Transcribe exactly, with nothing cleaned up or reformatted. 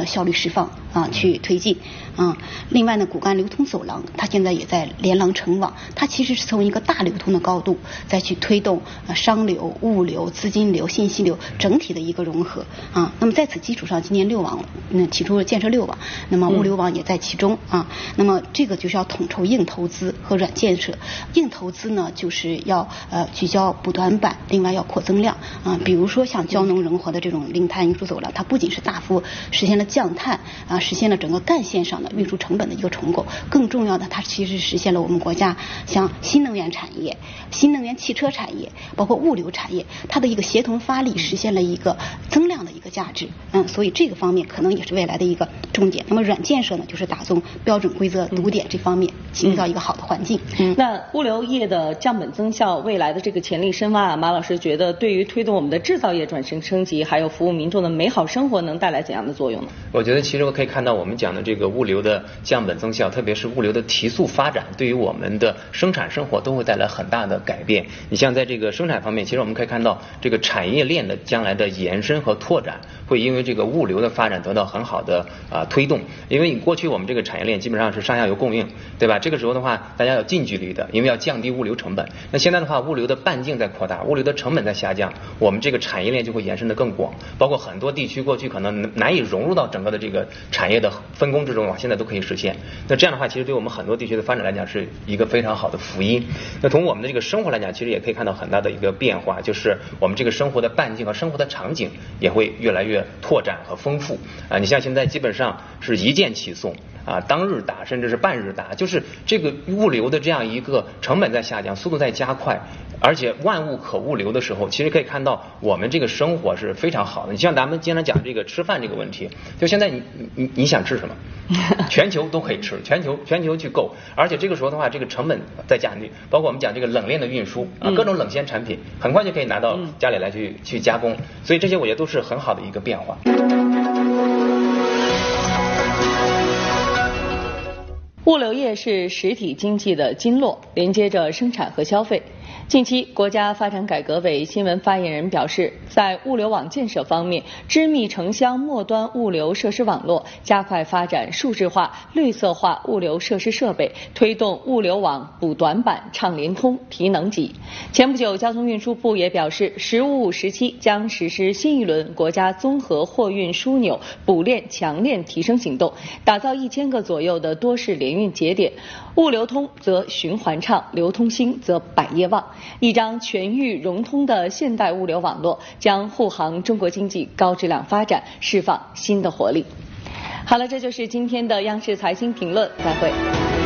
的效率释放啊去推进啊。另外呢，骨干流通走廊它现在也在连廊成网，它其实是从一个大流通的高度再去推动呃商流、物流、资金流、信息流整体的一个融合啊。那么在此基础上，今年六网嗯提出了建设六网，那么物流网也在其中啊。那么这个就是要统筹硬投资和软建设。硬投资呢，就是要呃聚焦补短板，另外要扩增量啊。比如说像胶农融合的这种零碳运输走廊，它不仅是大幅实现了降碳啊，实现了整个干线上的运输成本的一个重构，更重要的，它其实实现了我们国家像新能源产业、新能源汽车产业，包括物流产业，它的一个协同发力，实现了一个增量的一个价值。嗯，所以这个方面可能也是未来的一个重点。那么软建设呢，就是打造标准规则堵点这方面，营造一个好的环境。 嗯，那物流业的降本增效，未来的这个潜力深挖啊，马老师觉得对于推动我们的制造业转型升级，还有服务民众的美好生活，能带来怎样的作用呢？ 我觉得其实我可以看到我们讲的这个物流的降本增效，特别是物流的提速发展，对于我们的生产生活都会带来很大的改变。你像在这个生产方面，其实我们可以看到这个产业链的将来的延伸和拓展，会因为这个物流的发展得到很好的啊、呃、推动。因为你过去我们这个产业链基本上是上下游供应，对吧？这个时候的话，大家要近距离的，因为要降低物流成本。那现在的话，物流的半径在扩大，物流的成本在下降，我们这个产业链就会延伸得更广，包括很多地区过去可能难以融入到整个的这个产业的分工之中啊，现在都可以实现。那这样的话，其实对我们很多地区的发展来讲是一个非常好的福音。那从我们的这个生活来讲，其实也可以看到很大的一个变化，就是我们这个生活的半径和生活的场景也会越来越拓展和丰富啊。你像现在基本上是一键起送啊，当日达甚至是半日达，就是这个物流的这样一个成本在下降，速度在加快，而且万物可物流的时候，其实可以看到我们这个生活是非常好的。你像咱们经常讲这个吃饭这个问题，就现在你你你想吃什么，全球都可以吃，全球全球去购，而且这个时候的话，这个成本在降低，包括我们讲这个冷链的运输啊，各种冷鲜产品很快就可以拿到家里来去去加工，所以这些我觉得都是很好的一个变化。 物流业是实体经济的经络，连接着生产和消费。近期，国家发展改革委新闻发言人表示，在物流网建设方面，织密城乡末端物流设施网络，加快发展数字化、绿色化物流设施设备，推动物流网补短板、畅联通、提能级。前不久，交通运输部也表示，“十五五”时期将实施新一轮国家综合货运枢纽补链强链提升行动，打造一千个左右的多式联运节点。物流通则循环畅，流通兴则百业旺。一张全域融通的现代物流网络，将护航中国经济高质量发展，释放新的活力。好了，这就是今天的央视财经评论，再会。